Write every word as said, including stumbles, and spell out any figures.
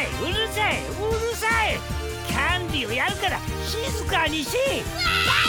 いうるさいうるさい。キャンディーをやるから静かにし。 わ